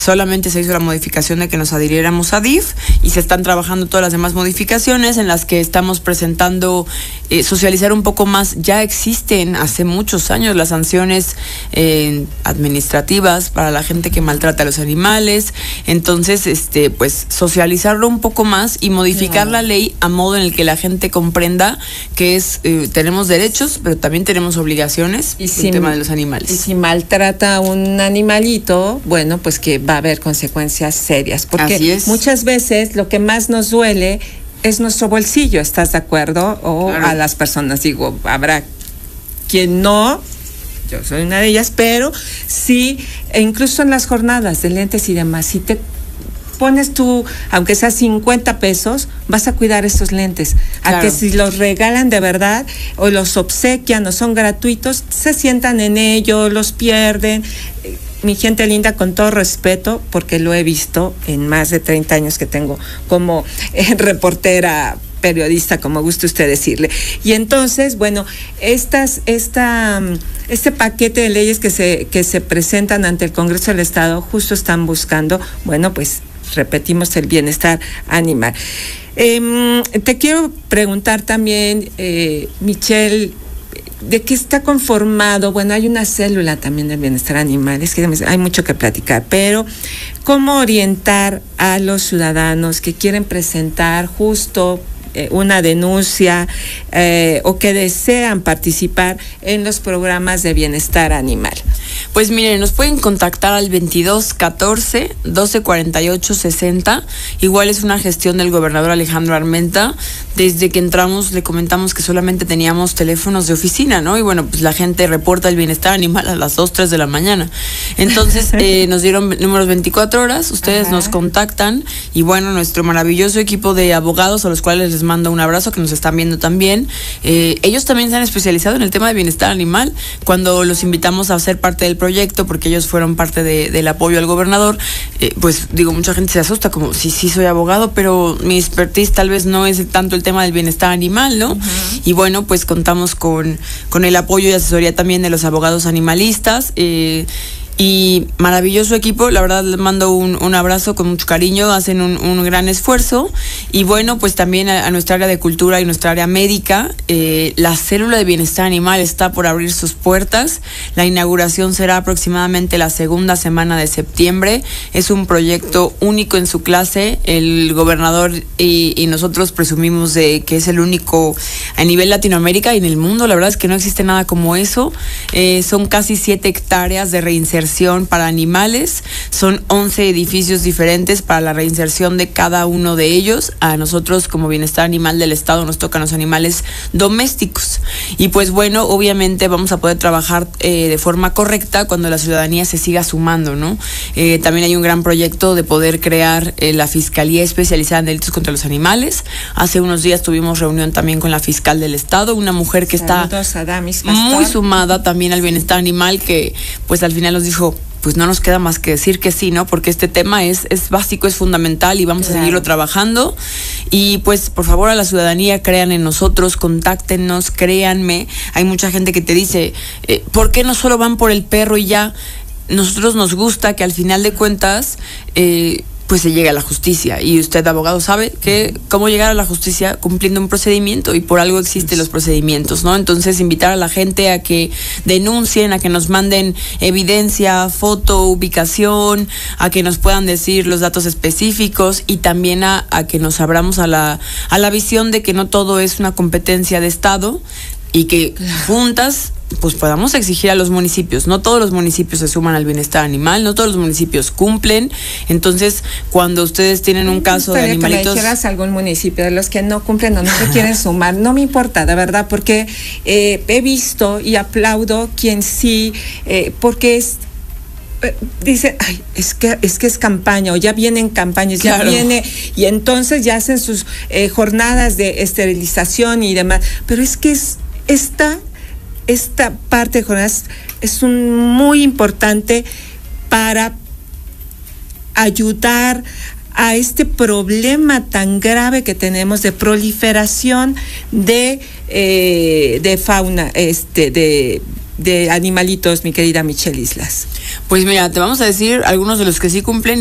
Solamente se hizo la modificación de que nos adhiriéramos a DIF y se están trabajando todas las demás modificaciones en las que estamos presentando, socializar un poco más. Ya existen hace muchos años las sanciones administrativas para la gente que maltrata a los animales. Entonces, pues socializarlo un poco más y modificar la ley a modo en el que la gente comprenda que tenemos derechos, pero también tenemos obligaciones en el tema de los animales. Y si maltrata a un animalito, bueno, pues que va a haber consecuencias serias, porque muchas veces lo que más nos duele es nuestro bolsillo, ¿estás de acuerdo? O claro. A las personas, digo, habrá quien no, yo soy una de ellas, pero sí, e incluso en las jornadas de lentes y demás, si te pones tú, aunque sea 50 pesos, vas a cuidar estos lentes. Claro. A que si los regalan de verdad o los obsequian o son gratuitos, se sientan en ello, los pierden. Mi gente linda, con todo respeto, porque lo he visto en más de 30 años que tengo como reportera, periodista, como guste usted decirle. Y entonces, bueno, este paquete de leyes que se presentan ante el Congreso del Estado justo están buscando, bueno, pues repetimos, el bienestar animal. Te quiero preguntar también, Michelle, ¿de qué está conformado? Bueno, hay una célula también del bienestar animal, es que hay mucho que platicar, pero ¿cómo orientar a los ciudadanos que quieren presentar justo una denuncia o que desean participar en los programas de bienestar animal? Pues miren, nos pueden contactar al 22 14 12 48 60. Igual es una gestión del gobernador Alejandro Armenta. Desde que entramos le comentamos que solamente teníamos teléfonos de oficina, ¿no? Y bueno, pues la gente reporta el bienestar animal a las 2, 3 de la mañana. Entonces nos dieron números 24 horas, ustedes nos contactan y bueno, nuestro maravilloso equipo de abogados, a los cuales les mando un abrazo, que nos están viendo también. Ellos también se han especializado en el tema de bienestar animal. Cuando los invitamos a ser parte del proyecto, porque ellos fueron parte del apoyo al gobernador, pues digo, mucha gente se asusta, como sí soy abogado, pero mi expertise tal vez no es tanto el tema del bienestar animal, ¿no? Y bueno, pues contamos con el apoyo y asesoría también de los abogados animalistas, y maravilloso equipo, la verdad les mando un abrazo con mucho cariño, hacen un gran esfuerzo. Y bueno, pues también a nuestra área de cultura y nuestra área médica, la célula de bienestar animal está por abrir sus puertas. La inauguración será aproximadamente la segunda semana de septiembre. Es un proyecto único en su clase. El gobernador y nosotros presumimos de que es el único a nivel Latinoamérica y en el mundo. La verdad es que no existe nada como eso. Son casi 7 hectáreas de reinserción para animales, son 11 edificios diferentes para la reinserción de cada uno de ellos. A nosotros como Bienestar Animal del Estado nos tocan los animales domésticos y pues bueno, obviamente vamos a poder trabajar de forma correcta cuando la ciudadanía se siga sumando, ¿no? También hay un gran proyecto de poder crear la Fiscalía Especializada en Delitos contra los Animales. Hace unos días tuvimos reunión también con la fiscal del Estado, una mujer que está muy sumada también al bienestar animal, que pues al final nos dijo, pues no nos queda más que decir que sí, ¿no? Porque este tema es básico, es fundamental y vamos a seguirlo trabajando. Y pues por favor, a la ciudadanía, crean en nosotros, contáctenos, créanme. Hay mucha gente que te dice, ¿por qué no solo van por el perro y ya? Nosotros nos gusta que al final de cuentas pues se llegue a la justicia, y usted, abogado, sabe que cómo llegar a la justicia cumpliendo un procedimiento, y por algo existen los procedimientos, ¿no? Entonces, invitar a la gente a que denuncien, a que nos manden evidencia, foto, ubicación, a que nos puedan decir los datos específicos, y también a que nos abramos a la visión de que no todo es una competencia de Estado, y que juntas pues podamos exigir a los municipios. No todos los municipios se suman al bienestar animal, no todos los municipios cumplen. Entonces, cuando ustedes tienen un caso de animalitos... Que me dijeras algún municipio de los que no cumplen o no se quieren sumar, no me importa, de verdad, porque he visto y aplaudo quien sí, porque dice, ay, es que es campaña, o ya vienen campañas, ya viene, y entonces ya hacen sus jornadas de esterilización y demás, pero es que esta parte de jornadas es muy importante para ayudar a este problema tan grave que tenemos de proliferación de fauna, de de animalitos, mi querida Michelle Islas? Pues mira, te vamos a decir algunos de los que sí cumplen